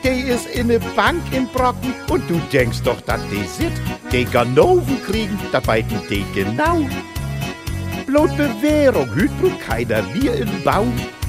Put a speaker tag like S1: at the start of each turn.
S1: Die ist in ne Bank in Brocken und du denkst doch, dass die sit. Die Ganoven kriegen, da beiten die genau. Bloß Bewährung, hüt bloß keiner, wir im Baum.